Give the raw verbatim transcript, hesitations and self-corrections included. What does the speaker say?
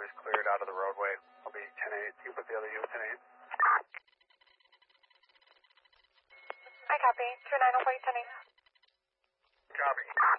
is cleared out of the roadway. I'll be ten eight. You put the other U ten eight. I copy. two nine oh four, ten eight. Copy.